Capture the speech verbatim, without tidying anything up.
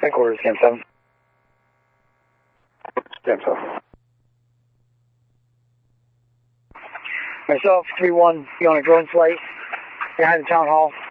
Headquarters, Cam seven. Cam seven. Myself, three one, be on a drone flight behind the town hall.